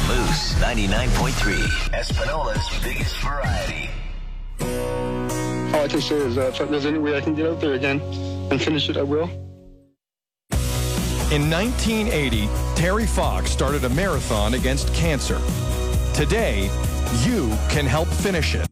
Moose 99.3, Espanola's biggest variety. All I can say is if there's any way I can get out there again and finish it, I will. In 1980, Terry Fox started a marathon against cancer. Today, you can help finish it.